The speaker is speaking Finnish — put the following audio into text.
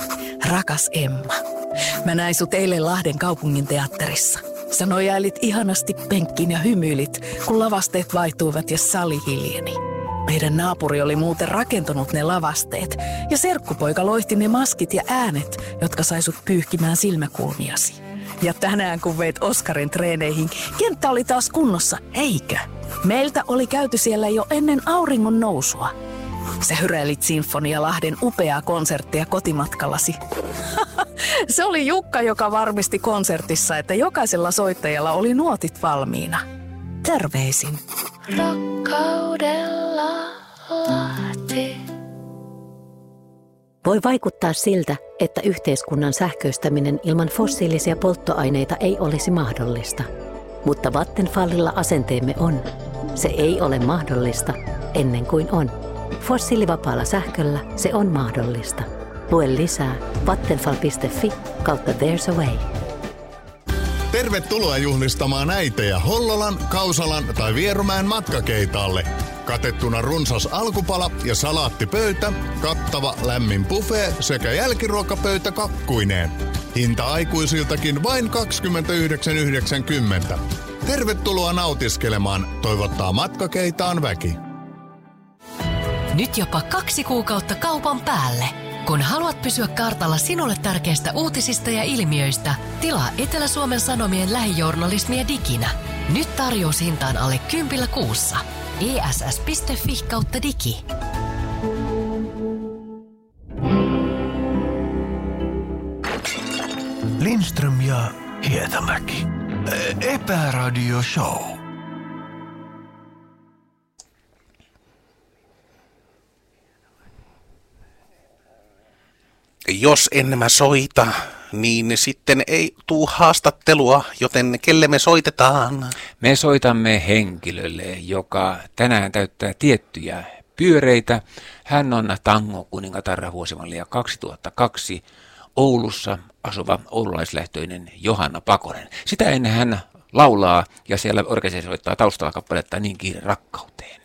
Rakas Emma, mä näin sut eilen Lahden kaupungin teatterissa. Sä nojailit ihanasti penkkiin ja hymyilit, kun lavasteet vaihtuivat ja sali hiljeni. Meidän naapuri oli muuten rakentanut ne lavasteet ja serkkupoika loihti ne maskit ja äänet, jotka sai sut pyyhkimään silmäkulmiasi. Ja tänään kun veit Oskarin treeneihin, kenttä oli taas kunnossa, eikö? Meiltä oli käyty siellä jo ennen auringon nousua. Sä hyräilit Sinfonia Lahden upeaa konserttia kotimatkallasi. Se oli Jukka, joka varmisti konsertissa, että jokaisella soittajalla oli nuotit valmiina. Terveisin. Rakkaudella Lahti. Voi vaikuttaa siltä, että yhteiskunnan sähköistäminen ilman fossiilisia polttoaineita ei olisi mahdollista. Mutta Vattenfallilla asenteemme on. Se ei ole mahdollista ennen kuin on. Fossiilivapaalla sähköllä se on mahdollista. Lue lisää vattenfall.fi/There's a way. Tervetuloa juhlistamaan äitejä Hollolan, Kausalan tai Vierumäen matkakeitaalle. Katettuna runsas alkupala ja salaattipöytä, kattava lämmin buffet sekä jälkiruokapöytä kakkuineen. Hinta aikuisiltakin vain 29,90. Tervetuloa nautiskelemaan, toivottaa matkakeitaan väki. Nyt jopa 2 kuukautta kaupan päälle. Kun haluat pysyä kartalla sinulle tärkeistä uutisista ja ilmiöistä, tilaa Etelä-Suomen Sanomien lähijournalismia diginä. Nyt tarjoushintaan alle 10 kuussa. ess.fi/digi. Lindström ja Hietamäki. Epäradio Show. Jos en mä soita, niin sitten ei tuu haastattelua, joten kelle me soitetaan? Me soitamme henkilölle, joka tänään täyttää tiettyjä pyöreitä. Hän on tango-kuningatar vuosimallia 2002 Oulussa asuva oululaislähtöinen Johanna Pakonen. Sitä ennen hän laulaa ja siellä orkesteri soittaa taustalla kappaletta Niin kiire rakkauteen.